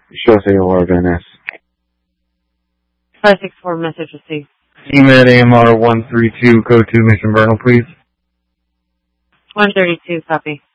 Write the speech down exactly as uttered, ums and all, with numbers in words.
Show us A O R Van Ness. five six four, message received. E M A D A M R one three two, code two, Mission Vernal, please. one thirty-two, copy.